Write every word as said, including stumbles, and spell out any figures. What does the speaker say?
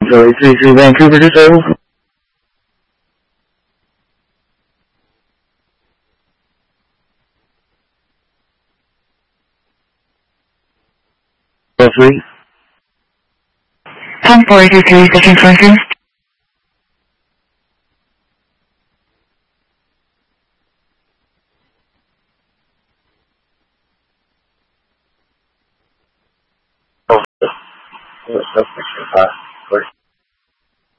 Philly three three Vancouver disabled. Oh three. Tom four two three, second function. Oh, that's picture five.